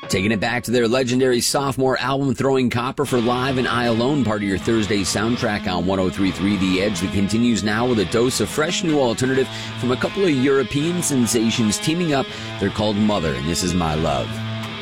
Taking it back to their legendary sophomore album, Throwing Copper for Live and I Alone, part of your Thursday soundtrack on 103.3 The Edge, that continues now with a dose of fresh new alternative from a couple of European sensations teaming up. They're called Mother, and this is My Love.